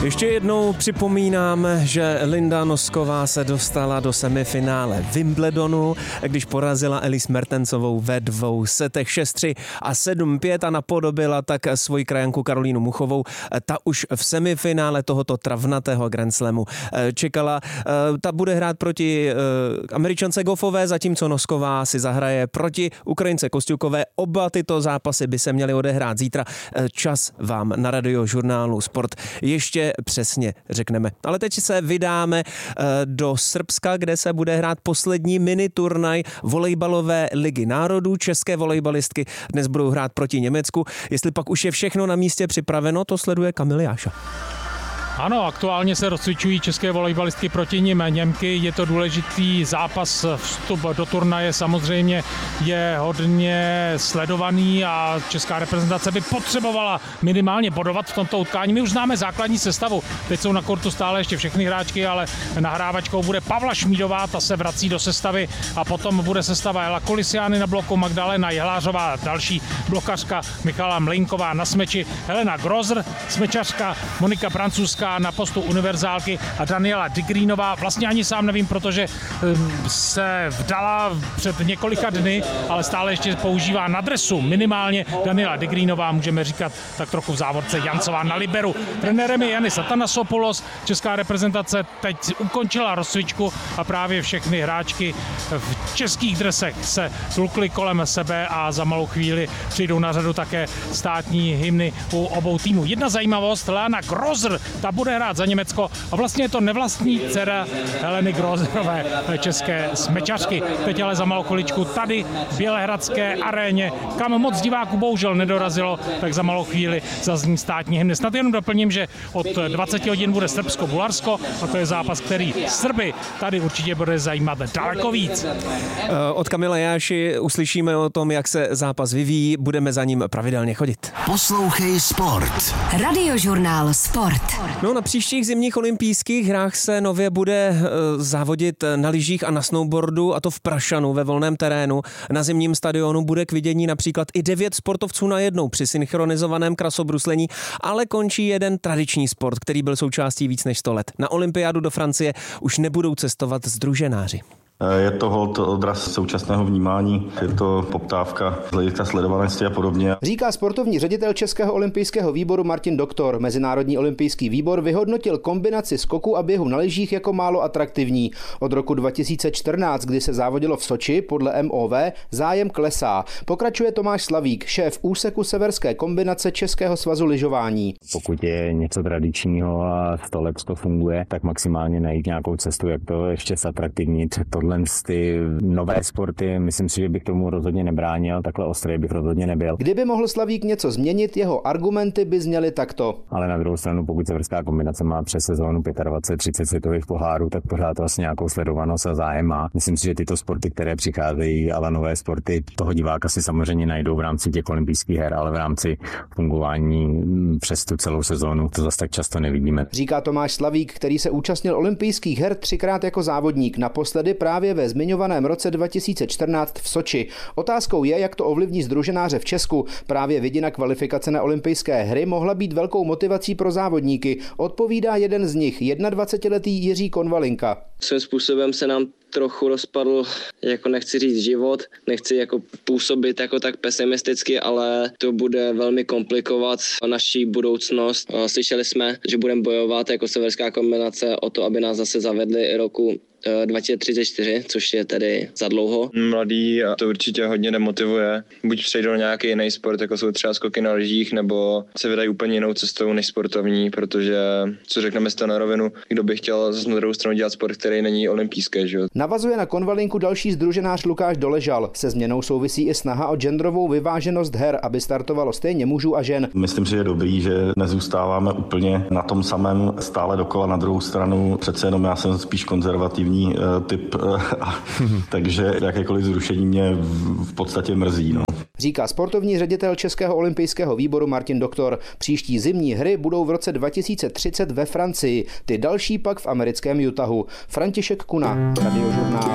Ještě jednou připomínám, že Linda Nosková se dostala do semifinále Wimbledonu, když porazila Elise Mertensovou ve 2 setech 6-3 a 7-5 a napodobila tak svoji krajanku Karolínu Muchovou. Ta už v semifinále tohoto travnatého Grand Slamu čekala. Ta bude hrát proti Američance Goffové, zatímco Nosková si zahraje proti Ukrajince Kosťukové. Oba tyto zápasy by se měly odehrát zítra. Čas vám na Radiožurnálu Sport ještě přesně řekneme. Ale teď se vydáme do Srbska, kde se bude hrát poslední mini turnaj volejbalové ligy národů. České volejbalistky dnes budou hrát proti Německu. Jestli pak už je všechno na místě připraveno, to sleduje Kamil Jáša. Ano, aktuálně se rozcvičují české volejbalistky proti Němky. Je to důležitý zápas, vstup do turnaje samozřejmě je hodně sledovaný a česká reprezentace by potřebovala minimálně bodovat v tomto utkání. My už známe základní sestavu. Teď jsou na kortu stále ještě všechny hráčky, ale nahrávačkou bude Pavla Šmídová, ta se vrací do sestavy a potom bude sestava Ela Kolisiány na bloku, Magdalena Jehlářová, další blokařka Michala Mlejnková na smeči, Helena Grozr, smečařka, Monika Francouzská na postu univerzálky a Daniela Digrínová. Vlastně ani sám nevím, protože se vdala před několika dny, ale stále ještě používá na dresu. Minimálně Daniela Digrínová, můžeme říkat tak trochu v závorce Jancová na liberu. Trenérem je Janis Atanasopoulos. Česká reprezentace teď ukončila rozcvičku a právě všechny hráčky v českých dresech se tulkly kolem sebe a za malou chvíli přijdou na řadu také státní hymny u obou týmů. Jedna zajímavost, Leana Grozr, ta bude hrát za Německo a vlastně je to nevlastní dcera Heleny Grozrové, české smečařky. Teď ale za malou chviličku tady v Bělehradské aréně, kam moc diváků bohužel nedorazilo, tak za malou chvíli zazní státní hymny. Snad jenom doplním, že od 20 hodin bude Srbsko-Bulharsko a to je zápas, který Srby tady určitě bude zajímat daleko víc. Od Kamila Jáši uslyšíme o tom, jak se zápas vyvíjí, budeme za ním pravidelně chodit. Poslouchej Sport. Radiožurnál Sport. No, na příštích zimních olympijských hrách se nově bude závodit na lyžích a na snowboardu, a to v Prašanu ve volném terénu. Na zimním stadionu bude k vidění například i 9 sportovců najednou při synchronizovaném krasobruslení, ale končí jeden tradiční sport, který byl součástí víc než 100 let. Na olympiádu do Francie už nebudou cestovat sdruženáři. Je to holt odraz současného vnímání, je to poptávka z hlediska sledovanosti a podobně. Říká sportovní ředitel Českého olympijského výboru Martin Doktor. Mezinárodní olympijský výbor vyhodnotil kombinaci skoku a běhu na lyžích jako málo atraktivní. Od roku 2014, kdy se závodilo v Soči, podle MOV zájem klesá. Pokračuje Tomáš Slavík, šéf úseku severské kombinace Českého svazu lyžování. Pokud je něco tradičního a 100 let to funguje, tak maximálně najít nějakou cestu, jak to ještě zatraktivnit. Ty nové sporty, myslím si, že bych tomu rozhodně nebránil, takhle ostrý bych rozhodně nebyl. Kdyby mohl Slavík něco změnit, jeho argumenty by zněly takto. Ale na druhou stranu, pokud severská kombinace má přes sezónu 25-30 světových pohárů, tak pořád vlastně nějakou sledovanost a zájem má. Myslím si, že tyto sporty, které přicházejí, ale nové sporty, toho diváka si samozřejmě najdou v rámci těch olympijských her, ale v rámci fungování přes tu celou sezónu to zase tak často nevidíme. Říká Tomáš Slavík, který se účastnil olympijských her 3krát jako závodník, naposledy právě ve zmiňovaném roce 2014 v Soči. Otázkou je, jak to ovlivní sdruženáře v Česku. Právě vidina kvalifikace na olympijské hry mohla být velkou motivací pro závodníky. Odpovídá jeden z nich, 21letý Jiří Konvalinka. Svým způsobem se nám trochu rozpadl, jako nechci říct život, nechci jako působit jako tak pesimisticky, ale to bude velmi komplikovat naší budoucnost. Slyšeli jsme, že budeme bojovat jako severská kombinace o to, aby nás zase zavedli roku 2034, což je tedy za dlouho. Mladý a to určitě hodně demotivuje. Buď přejdou na nějaký jiný sport, jako jsou třeba skoky na lyžích, nebo se vydají úplně jinou cestou než sportovní, protože, co řekneme si to na rovinu, kdo by chtěl zase na druhou stranu dělat sport, který není olympijský, že jo. Navazuje na Konvalinku další sdruženář Lukáš Doležal. Se změnou souvisí i snaha o genderovou vyváženost her, aby startovalo stejně mužů a žen. Myslím si, že je dobrý, že nezůstáváme úplně na tom samém stále dokola. Na druhou stranu přece jenom já jsem spíš konzervativní typ, takže jakékoliv zrušení mě v podstatě mrzí. No. Říká sportovní ředitel Českého olympijského výboru Martin Doktor. Příští zimní hry budou v roce 2030 ve Francii, ty další pak v americkém Utahu. František Kuna, Radiožurnál.